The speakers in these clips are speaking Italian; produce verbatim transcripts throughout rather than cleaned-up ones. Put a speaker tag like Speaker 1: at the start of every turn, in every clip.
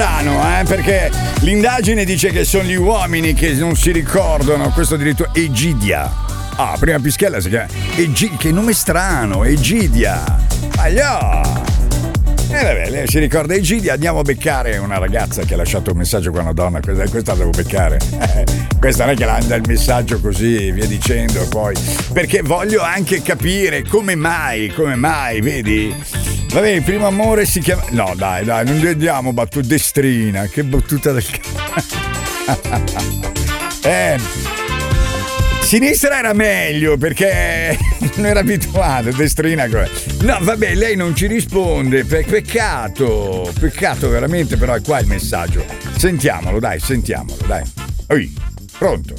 Speaker 1: strano, eh, perché l'indagine dice che sono gli uomini che non si ricordano questo diritto. Egidia. Ah, prima Pischella si chiama Egi- che nome strano, Egidia. Aia. E eh, vabbè, lei si ricorda Egidia, andiamo a beccare una ragazza che ha lasciato un messaggio con una donna, questa, questa la devo beccare. Eh, questa non è che manda il messaggio così, via dicendo, poi. Perché voglio anche capire come mai, come mai, vedi? Vabbè, il primo amore si chiama... No, dai, dai, non vediamo battuta destrina, che battuta del c***o. eh... Sinistra era meglio perché non era abituato, destrina. No, vabbè, lei non ci risponde. Pe- peccato, peccato veramente, però è qua il messaggio. Sentiamolo, dai, sentiamolo, dai. Oi, pronto?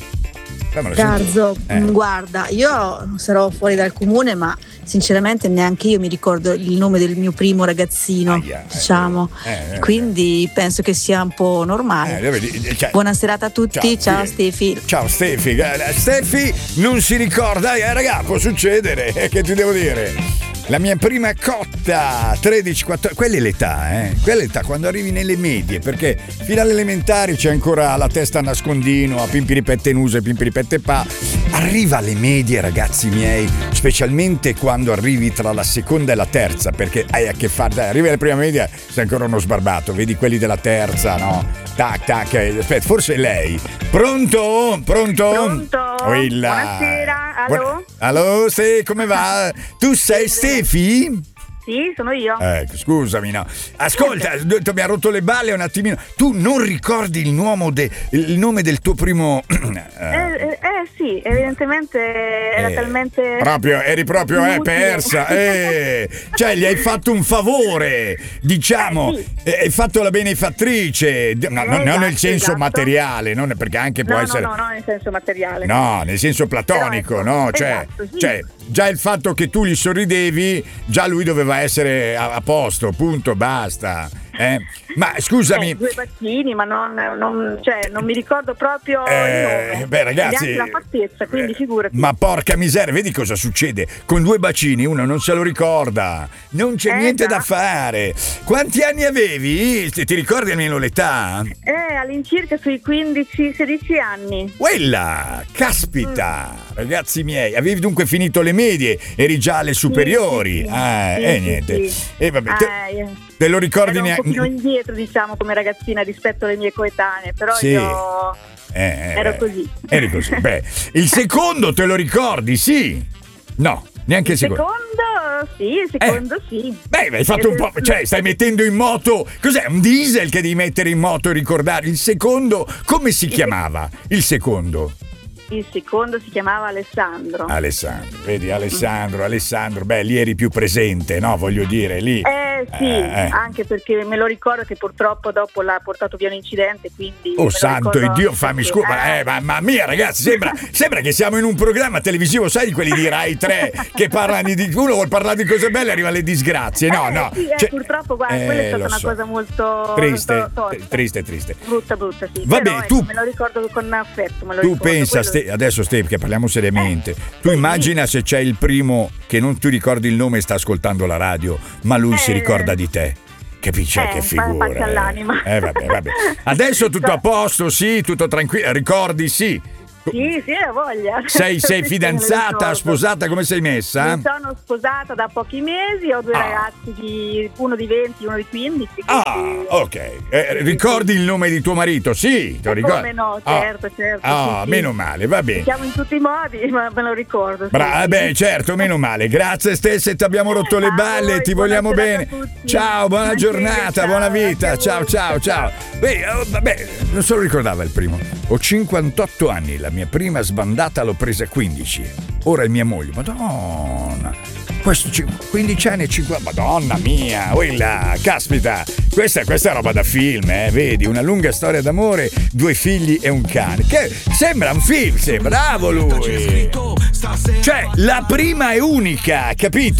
Speaker 2: Garzo, eh. guarda, io sarò fuori dal comune, ma sinceramente neanche io mi ricordo il nome del mio primo ragazzino, Aia, diciamo. Eh, eh, Quindi eh. penso che sia un po' normale. Eh, cioè, Buona serata a tutti, ciao, ciao Stefi.
Speaker 1: Ciao Stefi. Stefi non si ricorda, eh, raga, può succedere, che ti devo dire? La mia prima cotta, tredici quattordici, quella è l'età, eh? Quella è l'età quando arrivi nelle medie, perché fino alle elementari c'è ancora la testa a nascondino, a pimpiripette nusa e pimpiripette pa. Arriva alle medie, ragazzi miei, specialmente quando arrivi tra la seconda e la terza, perché hai a che fare, dai, arrivi alle prime medie, sei ancora uno sbarbato, vedi quelli della terza, no? Tac, tac, aspetta, forse è lei. Pronto? Pronto?
Speaker 3: Pronto?
Speaker 1: Quella.
Speaker 3: Buonasera, allo?
Speaker 1: Buona... Allo, sì, come va? Tu sei Stefi?
Speaker 3: Sì, sono io.
Speaker 1: Ecco, scusami, no. Ascolta, mi ha rotto le balle un attimino. Tu non ricordi il nome, de, il nome del tuo primo...
Speaker 3: eh, eh, eh sì, evidentemente era
Speaker 1: eh,
Speaker 3: talmente...
Speaker 1: Proprio, eri proprio eh, persa. Eh. Cioè, gli hai fatto un favore, diciamo.
Speaker 3: Eh, sì.
Speaker 1: Hai fatto la benefattrice. No,
Speaker 3: eh,
Speaker 1: non
Speaker 3: esatto,
Speaker 1: nel senso
Speaker 3: esatto.
Speaker 1: materiale, non perché anche può
Speaker 3: no,
Speaker 1: essere...
Speaker 3: No, no, no, nel senso materiale.
Speaker 1: No, nel senso platonico,
Speaker 3: Però,
Speaker 1: no?
Speaker 3: ecco,
Speaker 1: Cioè,
Speaker 3: esatto, sì.
Speaker 1: cioè, già il fatto che tu gli sorridevi, già lui doveva essere a, a posto, punto, basta. Eh? Ma scusami,
Speaker 3: eh, due bacini, ma non, non, cioè, non mi ricordo proprio
Speaker 1: eh,
Speaker 3: il nome.
Speaker 1: beh, ragazzi,
Speaker 3: neanche la fattezza, quindi figurati.
Speaker 1: Ma porca miseria, vedi cosa succede? Con due bacini uno non se lo ricorda, non c'è
Speaker 3: eh,
Speaker 1: niente
Speaker 3: già.
Speaker 1: da fare. Quanti anni avevi? Ti ricordi almeno l'età?
Speaker 3: Eh, all'incirca sui quindici sedici anni.
Speaker 1: Quella, caspita, mm. ragazzi miei, avevi dunque finito le medie, eri già alle superiori.
Speaker 3: Sì, sì,
Speaker 1: ah,
Speaker 3: sì,
Speaker 1: e
Speaker 3: sì,
Speaker 1: niente.
Speaker 3: Sì.
Speaker 1: E vabbè, te,
Speaker 3: eh,
Speaker 1: te lo ricordi
Speaker 3: ero
Speaker 1: neanche?
Speaker 3: un pochino indietro, diciamo, come ragazzina rispetto alle mie coetanee, però
Speaker 1: sì.
Speaker 3: io
Speaker 1: eh,
Speaker 3: ero
Speaker 1: eh,
Speaker 3: così.
Speaker 1: Eri così. Beh, il secondo te lo ricordi? Sì. No, neanche il secondo.
Speaker 3: Secondo, sì, il secondo
Speaker 1: eh.
Speaker 3: sì.
Speaker 1: Beh, hai fatto un po', cioè stai mettendo in moto, cos'è? Un diesel che devi mettere in moto e ricordare? Il secondo, come si chiamava? Il secondo?
Speaker 3: Il secondo si chiamava Alessandro.
Speaker 1: Alessandro, vedi, Alessandro, Alessandro, beh, lì eri più presente, no? Voglio dire, lì.
Speaker 3: Eh sì,
Speaker 1: eh,
Speaker 3: anche perché me lo ricordo che purtroppo dopo l'ha portato via un incidente, quindi...
Speaker 1: Oh santo Dio, fammi scusa, eh, mamma mia ragazzi, sembra, sembra che siamo in un programma televisivo, sai di quelli di Rai tre che parlano di... Uno vuol parlare di cose belle e arriva alle disgrazie, no,
Speaker 3: eh,
Speaker 1: no.
Speaker 3: Sì, eh,
Speaker 1: cioè,
Speaker 3: purtroppo, guarda,
Speaker 1: eh,
Speaker 3: quella è stata una
Speaker 1: so.
Speaker 3: cosa molto...
Speaker 1: Triste,
Speaker 3: molto
Speaker 1: triste, triste.
Speaker 3: Brutta, brutta, sì.
Speaker 1: Vabbè,
Speaker 3: Però,
Speaker 1: tu...
Speaker 3: ecco, me lo ricordo con affetto, me lo
Speaker 1: Tu
Speaker 3: ricordo,
Speaker 1: pensa,
Speaker 3: quello...
Speaker 1: Ste- adesso Ste, che parliamo seriamente,
Speaker 3: eh,
Speaker 1: tu
Speaker 3: sì,
Speaker 1: immagina
Speaker 3: sì.
Speaker 1: se c'è il primo che non ti ricordi il nome e sta ascoltando la radio, ma lui
Speaker 3: eh,
Speaker 1: si ricorda di te. Capisci?
Speaker 3: Eh,
Speaker 1: che figura.
Speaker 3: pace all'anima.
Speaker 1: Eh, vabbè, vabbè. Adesso tutto a posto, sì, tutto tranquillo, ricordi, sì.
Speaker 3: Sì, sì, ho voglia.
Speaker 1: Sei, sei fidanzata, sposata, come sei messa?
Speaker 3: Mi sono sposata da pochi mesi, ho due
Speaker 1: ah.
Speaker 3: ragazzi, di, uno di venti, uno di quindici.
Speaker 1: Ah,
Speaker 3: quindi...
Speaker 1: ok. Eh, ricordi il nome di tuo marito? Sì, te lo ricordi?
Speaker 3: Come no, certo,
Speaker 1: ah.
Speaker 3: certo.
Speaker 1: Ah,
Speaker 3: sì, sì.
Speaker 1: meno male, va bene.
Speaker 3: Siamo in tutti i modi, ma me lo ricordo.
Speaker 1: Bra-
Speaker 3: sì.
Speaker 1: Beh, certo, meno male. Grazie stesse, ti abbiamo rotto le balle,
Speaker 3: voi,
Speaker 1: ti vogliamo bene. Ciao, buona
Speaker 3: buona
Speaker 1: giornata,
Speaker 3: ciao,
Speaker 1: buona vita. Ciao, ciao,
Speaker 3: ciao.
Speaker 1: ciao. Beh, oh, vabbè, non se lo ricordava il primo. Ho cinquantotto anni, la mia prima sbandata l'ho presa a quindici. Ora è mia moglie. Madonna. Questo quindici anni e cinquanta. Madonna mia, quella, caspita. Questa, questa è roba da film, eh, vedi, una lunga storia d'amore, due figli e un cane. Che sembra un film, sembra bravo lui. Cioè, la prima e unica, capito?